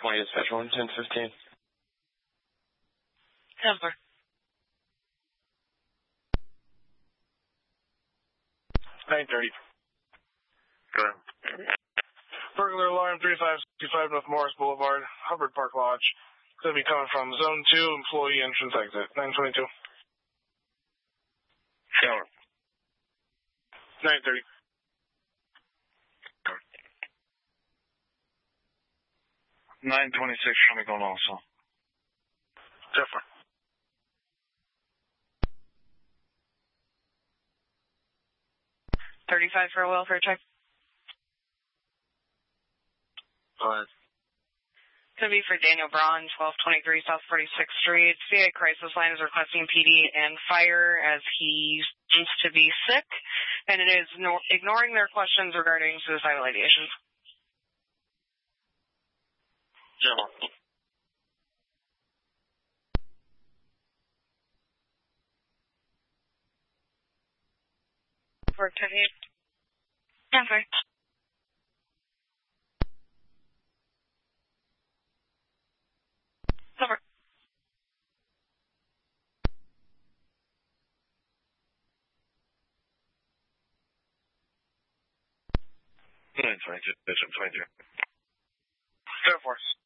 20 dispatch 11015. Number. Go ahead. Burglar alarm 3565 North Morris Boulevard, Hubbard Park Lodge. Going to be coming from Zone 2, employee entrance exit, 922. Shower. 930. 926 should be going also. Definitely. $35 for a welfare check. Go ahead. Could be for Daniel Braun, 1223 South 46th Street. CA Crisis Line is requesting PD and fire as he seems to be sick, and it is ignoring their questions regarding suicidal ideation. General. For today. Number. Number. Bishop 22. Air Force.